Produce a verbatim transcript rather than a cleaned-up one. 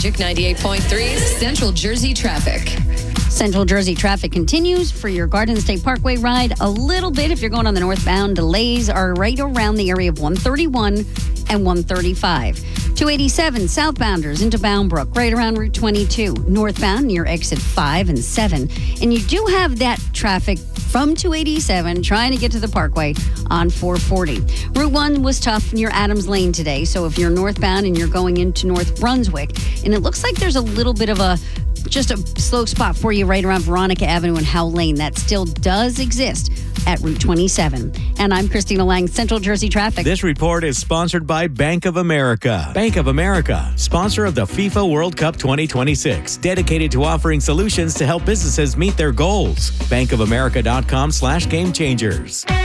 Magic ninety-eight point three's Central Jersey traffic. Central Jersey traffic continues for your Garden State Parkway ride. A little bit if you're going on the northbound. Delays are right around the area of one thirty-one and one thirty-five. two eighty-seven southbounders into Bound Brook, right around Route twenty-two. Northbound near exit five and seven. And you do have that traffic from two eighty-seven trying to get to the Parkway on four forty. Route one was tough near Adams Lane today. So if you're northbound and you're going into North Brunswick, and it looks like there's a little bit of a just a slow spot for you right around Veronica Avenue and Howell Lane. That still does exist at Route twenty-seven. And I'm Christina Lang, Central Jersey Traffic. This report is sponsored by Bank of America. Bank of America, sponsor of the FIFA World Cup twenty twenty-six, dedicated to offering solutions to help businesses meet their goals. bankofamerica.com slash game changers.